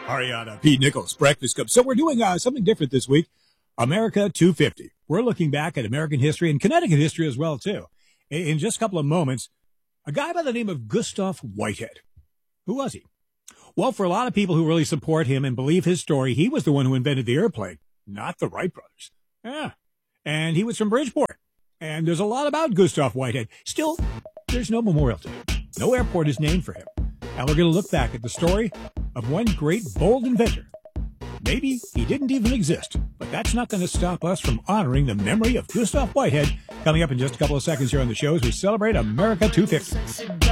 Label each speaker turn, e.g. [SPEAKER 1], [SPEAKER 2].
[SPEAKER 1] Ariana P. Nichols, Breakfast Club. So we're doing something different this week. America 250. We're looking back at American history and Connecticut history as well, too. In just a couple of moments, a guy by the name of Gustav Whitehead. Who was he? Well, for a lot of people who really support him and believe his story, he was the one who invented the airplane, not the Wright brothers. Yeah. And he was from Bridgeport. And there's a lot about Gustav Whitehead. Still, there's no memorial to him. No airport is named for him. Now we're going to look back at the story of one great, bold inventor. Maybe he didn't even exist, but that's not going to stop us from honoring the memory of Gustav Whitehead. Coming up in just a couple of seconds here on the show as we celebrate America 250.